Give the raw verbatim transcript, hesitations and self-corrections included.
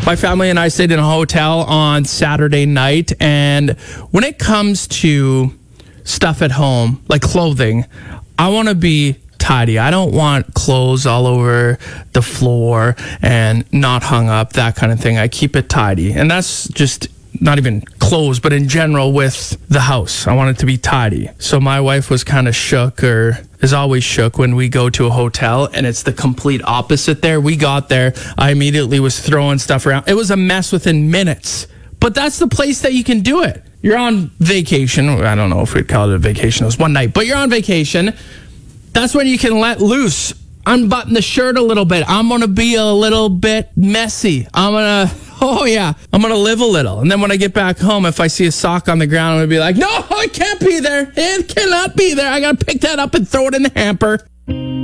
My family and I stayed in a hotel on Saturday night, and when it comes to stuff at home, like clothing, I want to be tidy. I don't want clothes all over the floor and not hung up, that kind of thing. I keep it tidy. And that's just not even clothes, but in general with the house. I want it to be tidy. So my wife was kind of shook, or is always shook, when we go to a hotel and it's the complete opposite there. We got there, I immediately was throwing stuff around. It was a mess within minutes. But that's the place that you can do it. You're on vacation. I don't know if we'd call it a vacation. It was one night, but you're on vacation. That's when you can let loose. Unbutton the shirt a little bit. I'm going to be a little bit messy. I'm going to, oh yeah, I'm going to live a little. And then when I get back home, if I see a sock on the ground, I'm going to be like, no, it can't be there. It cannot be there. I got to pick that up and throw it in the hamper.